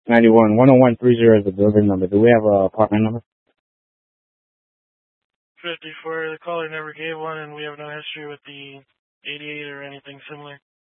91 10130 is the building number. Do we have a apartment number? 54. The caller never gave one, and we have no history with the 88 or anything similar.